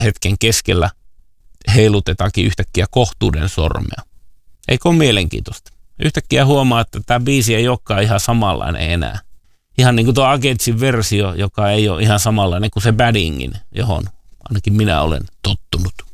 hetken keskellä heilutetaankin yhtäkkiä kohtuuden sormea. Eikö ole mielenkiintoista? Yhtäkkiä huomaa, että tämä biisi ei olekaan ihan samanlainen enää. Ihan niin kuin tuo Agentsin versio, joka ei ole ihan samanlainen kuin se Baddingin, johon ainakin minä olen tottunut.